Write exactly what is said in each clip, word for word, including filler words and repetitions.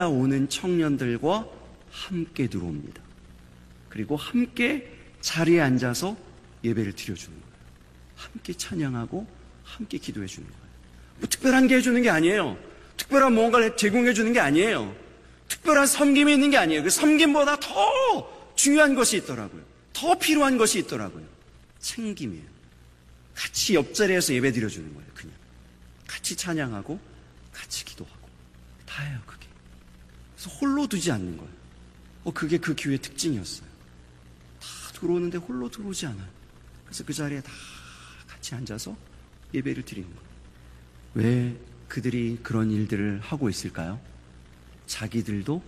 오는 청년들과 함께 들어옵니다. 그리고 함께 자리에 앉아서 예배를 드려주는 거예요. 함께 찬양하고 함께 기도해 주는 거예요. 뭐 특별한 게 해주는 게 아니에요. 특별한 뭔가를 제공해 주는 게 아니에요. 특별한 섬김이 있는 게 아니에요. 그 섬김보다 더 중요한 것이 있더라고요. 더 필요한 것이 있더라고요. 챙김이에요. 같이 옆자리에서 예배 드려주는 거예요. 그냥 같이 찬양하고 같이 기도하고 다예요. 그게. 그래서 홀로 두지 않는 거예요. 어, 그게 그 교회의 특징이었어요. 다 들어오는데 홀로 들어오지 않아요. 그래서 그 자리에 다 같이 앉아서 예배를 드리는 거예요. 왜 그들이 그런 일들을 하고 있을까요? 자기들도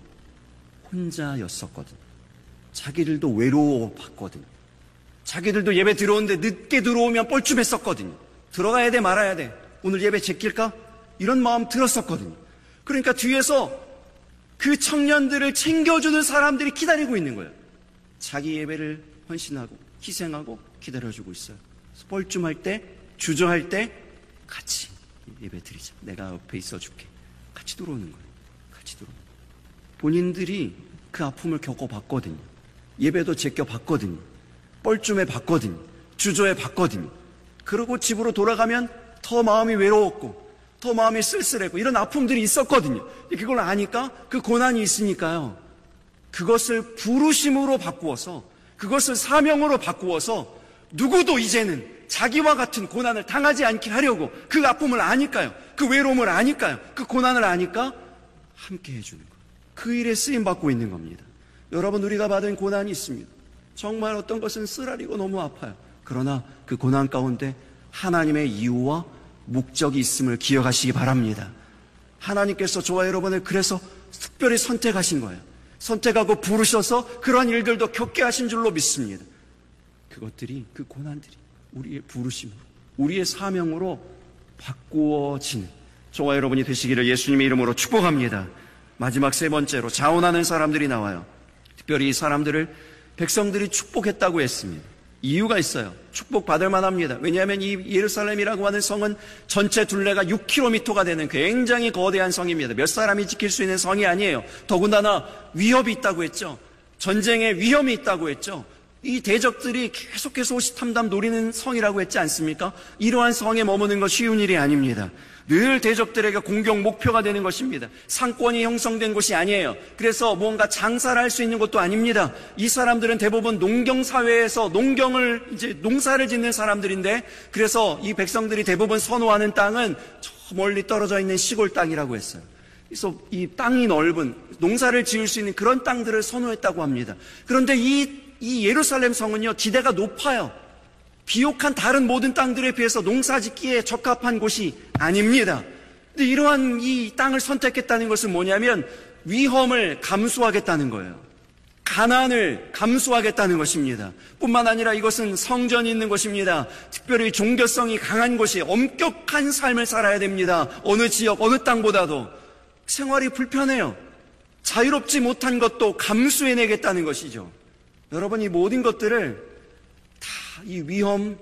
혼자였었거든. 자기들도 외로워봤거든. 자기들도 예배 들어오는데 늦게 들어오면 뻘쭘했었거든요. 들어가야 돼 말아야 돼. 오늘 예배 제낄까? 이런 마음 들었었거든요. 그러니까 뒤에서 그 청년들을 챙겨주는 사람들이 기다리고 있는 거예요. 자기 예배를 헌신하고 희생하고 기다려주고 있어요. 뻘쭘할 때, 주저할 때 같이 예배 드리자. 내가 옆에 있어줄게. 같이 들어오는 거예요. 같이 들어오는 거예요. 본인들이 그 아픔을 겪어봤거든요. 예배도 제껴봤거든요. 뻘쭘해 봤거든요. 주저해 봤거든요. 그러고 집으로 돌아가면 더 마음이 외로웠고 더 마음이 쓸쓸했고 이런 아픔들이 있었거든요. 그걸 아니까 그 고난이 있으니까요. 그것을 부르심으로 바꾸어서 그것을 사명으로 바꾸어서 누구도 이제는 자기와 같은 고난을 당하지 않게 하려고 그 아픔을 아니까요. 그 외로움을 아니까요. 그 고난을 아니까 함께 해주는 거예요. 그 일에 쓰임받고 있는 겁니다. 여러분, 우리가 받은 고난이 있습니다. 정말 어떤 것은 쓰라리고 너무 아파요. 그러나 그 고난 가운데 하나님의 이유와 목적이 있음을 기억하시기 바랍니다. 하나님께서 저와 여러분을 그래서 특별히 선택하신 거예요. 선택하고 부르셔서 그러한 일들도 겪게 하신 줄로 믿습니다. 그것들이, 그 고난들이 우리의 부르심으로, 우리의 사명으로 바꾸어지는 저와 여러분이 되시기를 예수님의 이름으로 축복합니다. 마지막 세 번째로 자원하는 사람들이 나와요. 특별히 이 사람들을 백성들이 축복했다고 했습니다. 이유가 있어요. 축복받을 만합니다. 왜냐하면 이 예루살렘이라고 하는 성은 전체 둘레가 육 킬로미터가 되는 굉장히 거대한 성입니다. 몇 사람이 지킬 수 있는 성이 아니에요. 더군다나 위협이 있다고 했죠. 전쟁의 위험이 있다고 했죠. 이 대적들이 계속해서 호시탐탐 노리는 성이라고 했지 않습니까? 이러한 성에 머무는 것 쉬운 일이 아닙니다. 늘 대적들에게 공격 목표가 되는 것입니다. 상권이 형성된 곳이 아니에요. 그래서 뭔가 장사를 할 수 있는 것도 아닙니다. 이 사람들은 대부분 농경사회에서 농경을, 이제 농사를 짓는 사람들인데, 그래서 이 백성들이 대부분 선호하는 땅은 저 멀리 떨어져 있는 시골 땅이라고 했어요. 그래서 이 땅이 넓은, 농사를 지을 수 있는 그런 땅들을 선호했다고 합니다. 그런데 이, 이 예루살렘 성은요, 지대가 높아요. 비옥한 다른 모든 땅들에 비해서 농사 짓기에 적합한 곳이 아닙니다. 근데 이러한 이 땅을 선택했다는 것은 뭐냐면 위험을 감수하겠다는 거예요. 가난을 감수하겠다는 것입니다. 뿐만 아니라 이것은 성전이 있는 곳입니다. 특별히 종교성이 강한 곳이 엄격한 삶을 살아야 됩니다. 어느 지역, 어느 땅보다도 생활이 불편해요. 자유롭지 못한 것도 감수해내겠다는 것이죠. 여러분, 이 모든 것들을 이 위험,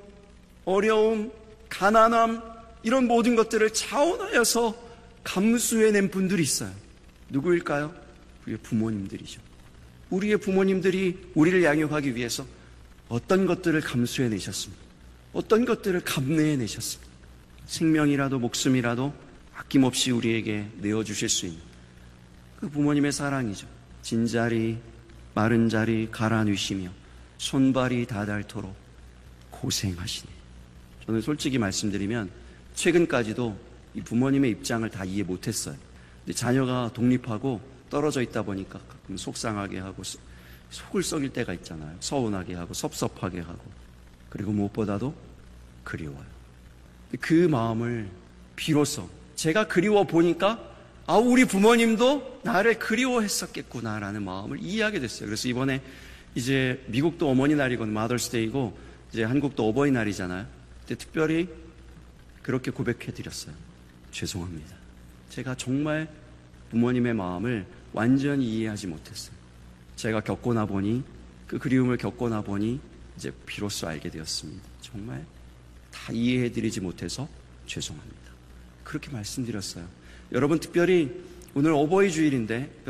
어려움, 가난함 이런 모든 것들을 자원하여서 감수해낸 분들이 있어요. 누구일까요? 우리의 부모님들이죠. 우리의 부모님들이 우리를 양육하기 위해서 어떤 것들을 감수해내셨습니까? 어떤 것들을 감내해내셨습니까? 생명이라도 목숨이라도 아낌없이 우리에게 내어주실 수 있는 그 부모님의 사랑이죠. 진자리, 마른 자리 갈아 누시며 손발이 다 닳도록 고생하시네. 저는 솔직히 말씀드리면 최근까지도 이 부모님의 입장을 다 이해 못했어요. 근데 자녀가 독립하고 떨어져 있다 보니까 가끔 속상하게 하고 속을 썩일 때가 있잖아요. 서운하게 하고 섭섭하게 하고, 그리고 무엇보다도 그리워요. 그 마음을 비로소 제가 그리워 보니까 아, 우리 부모님도 나를 그리워했었겠구나라는 마음을 이해하게 됐어요. 그래서 이번에 이제 미국도 어머니날이고 마더스데이고 이제 한국도 어버이날이잖아요. 근데 특별히 그렇게 고백해드렸어요. 죄송합니다. 제가 정말 부모님의 마음을 완전히 이해하지 못했어요. 제가 겪고 나 보니, 그 그리움을 겪고 나 보니 이제 비로소 알게 되었습니다. 정말 다 이해해드리지 못해서 죄송합니다. 그렇게 말씀드렸어요. 여러분, 특별히 오늘 어버이 주일인데